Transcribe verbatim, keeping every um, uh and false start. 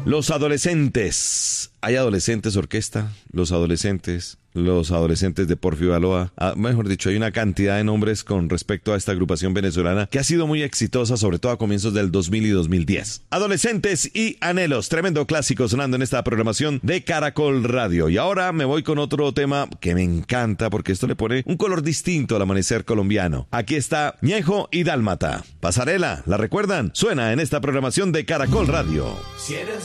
Los adolescentes. Hay adolescentes orquesta, los adolescentes, los adolescentes de Porfi Baloa. Ah, mejor dicho, hay una cantidad de nombres con respecto a esta agrupación venezolana que ha sido muy exitosa, sobre todo a comienzos del dos mil y dos mil diez. Adolescentes y anhelos, tremendo clásico sonando en esta programación de Caracol Radio. Y ahora me voy con otro tema que me encanta porque esto le pone un color distinto al amanecer colombiano. Aquí está Ñejo y Dálmata. Pasarela, ¿la recuerdan? Suena en esta programación de Caracol Radio. Si eres